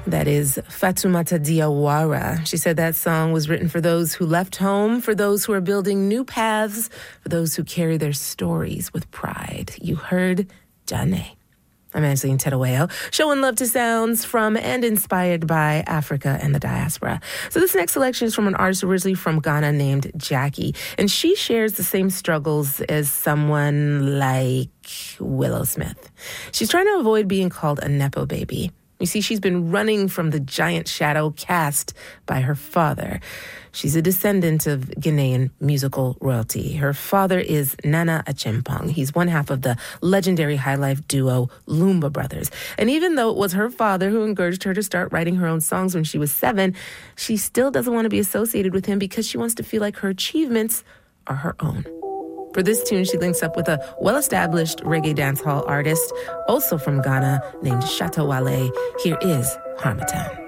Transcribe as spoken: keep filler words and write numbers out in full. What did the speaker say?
That is Fatoumata Diawara. She said that song was written for those who left home, for those who are building new paths, for those who carry their stories with pride. You heard Jane. I'm Angeline Tedaweo, showing love to sounds from and inspired by Africa and the diaspora. So this next selection is from an artist originally from Ghana named Jackie, and she shares the same struggles as someone like Willow Smith. She's trying to avoid being called a Nepo baby. You see, she's been running from the giant shadow cast by her father. She's a descendant of Ghanaian musical royalty. Her father is Nana Achimpong. He's one half of the legendary high-life duo Lumba Brothers. And even though it was her father who encouraged her to start writing her own songs when she was seven, she still doesn't want to be associated with him because she wants to feel like her achievements are her own. For this tune, she links up with a well-established reggae dancehall artist, also from Ghana, named Shatta Wale. Here is Harmattan.